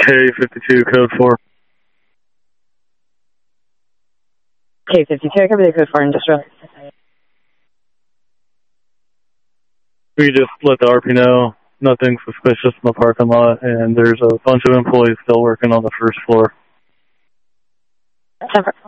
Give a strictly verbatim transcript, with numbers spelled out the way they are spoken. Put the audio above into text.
K fifty-two, code four. K fifty-two, cover the code four industrial. We just let the R P know nothing suspicious in the parking lot, and there's a bunch of employees still working on the first floor. Sever.